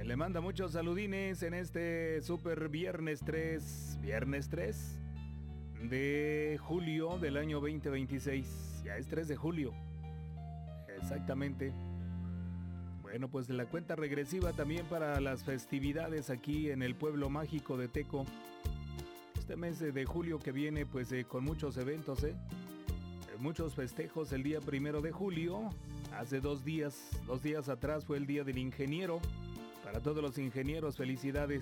le manda muchos saludines en este super viernes 3 de julio del año 2026. Ya es 3 de julio. Exactamente. Bueno, pues la cuenta regresiva también para las festividades aquí en el pueblo mágico de Teco. Este mes de julio que viene pues con muchos eventos, muchos festejos. El día 1 de julio, hace 2 días atrás fue el día del ingeniero. Para todos los ingenieros, felicidades.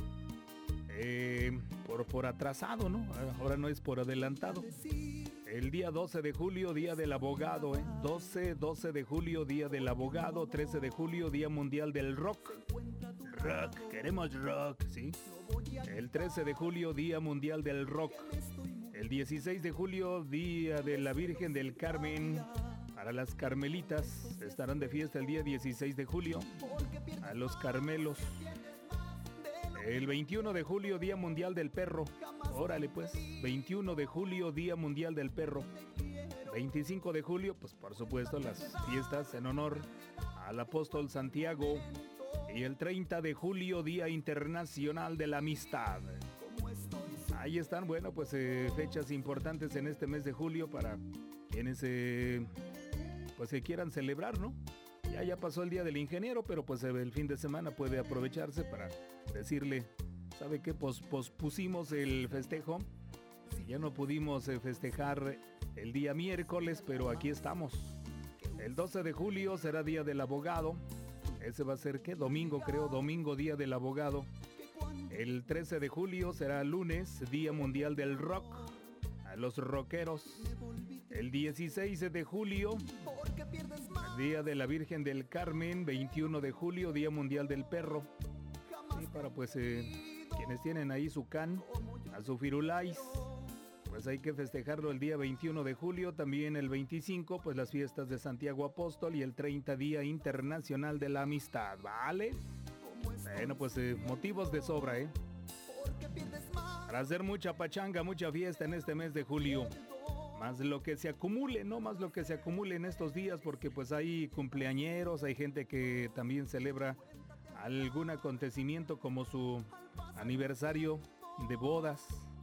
Por atrasado, ¿no? Ahora no es por adelantado. El día 12 de julio, día del abogado, 12 de julio, día del abogado. 13 de julio, día mundial del rock. Rock, queremos rock, ¿sí? El 13 de julio, día mundial del rock. El 16 de julio, día de la Virgen del Carmen. Para las carmelitas, estarán de fiesta el día 16 de julio. A los carmelos. El 21 de julio, Día Mundial del Perro. Órale pues, 21 de julio, Día Mundial del Perro. 25 de julio, pues por supuesto las fiestas en honor al apóstol Santiago. Y el 30 de julio, Día Internacional de la Amistad. Ahí están, bueno, pues fechas importantes en este mes de julio para quienes pues se quieran celebrar, ¿no? Ya pasó el día del ingeniero, pero pues el fin de semana puede aprovecharse para decirle, ¿sabe qué? Pospusimos el festejo. Ya no pudimos festejar el día miércoles, pero aquí estamos. El 12 de julio será día del abogado. Ese va a ser, ¿qué? Domingo, creo, domingo, día del abogado. El 13 de julio será lunes, día mundial del rock. A los rockeros. El 16 de julio, día de la Virgen del Carmen. 21 de julio, día mundial del perro. Y para pues quienes tienen ahí su can, a su firulais, pues hay que festejarlo el día 21 de julio. También el 25, pues las fiestas de Santiago Apóstol. Y el 30, Día Internacional de la Amistad, ¿vale? Bueno, pues motivos de sobra, para hacer mucha pachanga, mucha fiesta en este mes de julio. Más lo que se acumule, ¿no? Más lo que se acumule en estos días, porque pues hay cumpleañeros, hay gente que también celebra algún acontecimiento como su aniversario de bodas.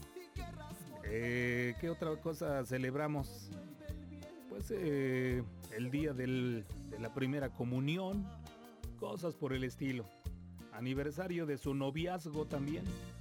¿Qué otra cosa celebramos? Pues el día de la primera comunión, cosas por el estilo. Aniversario de su noviazgo también.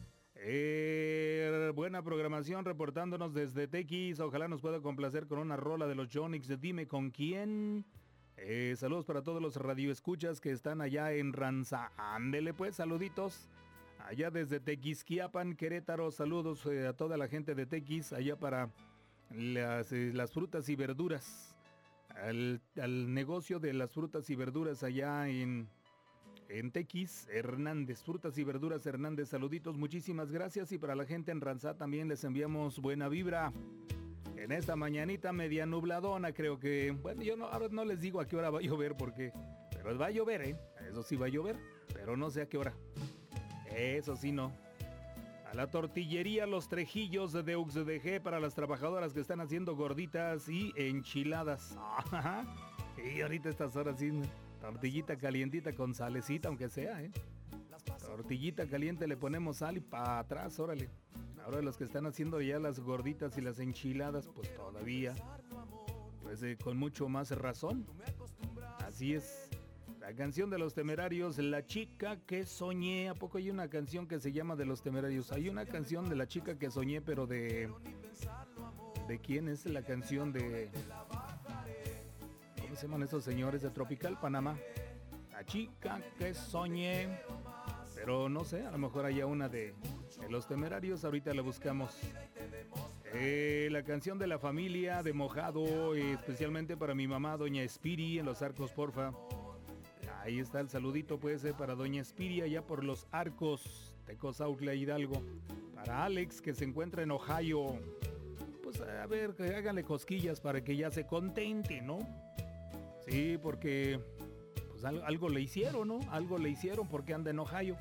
Buena programación reportándonos desde Tequis. Ojalá nos pueda complacer con una rola de los Jonix de Dime con quién. Saludos para todos los radioescuchas que están allá en Ranza. Ándele pues, saluditos. Allá desde Tequisquiapan, Querétaro. Saludos a toda la gente de Tequis. Allá para las frutas y verduras. Al negocio de las frutas y verduras allá en Tequis, Hernández, frutas y verduras Hernández, saluditos, muchísimas gracias. Y para la gente en Ranzá también les enviamos buena vibra. En esta mañanita media nubladona, creo que, bueno, yo ahora no les digo a qué hora va a llover pero va a llover, eso sí va a llover, pero no sé a qué hora. Eso sí no. A la tortillería Los Trejillos de UXDG para las trabajadoras que están haciendo gorditas y enchiladas. Y ahorita estas horas sí. Tortillita calientita con salecita, aunque sea, Tortillita caliente, le ponemos sal y para atrás, órale. Ahora los que están haciendo ya las gorditas y las enchiladas, pues todavía, pues con mucho más razón. Así es. La canción de Los Temerarios, La Chica que Soñé. ¿A poco hay una canción que se llama de Los Temerarios? Hay una canción de La Chica que Soñé, pero ¿de quién es la canción de...? ¿Cómo se llaman esos señores de Tropical Panamá? La Chica que Soñé. Pero no sé, a lo mejor haya una de Los Temerarios, ahorita la buscamos. La canción de la familia de Mojado, especialmente para mi mamá, doña Espiri, en Los Arcos, porfa. Ahí está el saludito, puede ser para doña Espiri, allá por Los Arcos, Tecozautla, Hidalgo. Para Alex, que se encuentra en Ohio. Pues a ver, que háganle cosquillas para que ya se contente, ¿no? Sí, porque pues algo le hicieron, ¿no? Algo le hicieron porque anda en Ohio.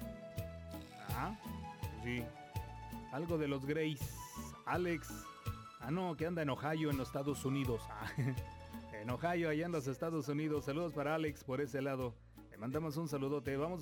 Sí. Algo de los Grays. Alex. No, que anda en Ohio, en los Estados Unidos. En Ohio, allá en los Estados Unidos. Saludos para Alex por ese lado. Le mandamos un saludote. Vamos